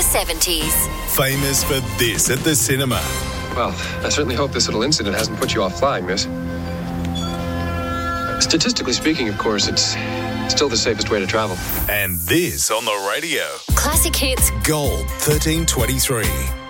70s. Famous for this at the cinema. Well, I certainly hope this little incident hasn't put you off flying, miss. Statistically speaking, of course, it's still the safest way to travel. And this on the radio. Classic Hits Gold 1323.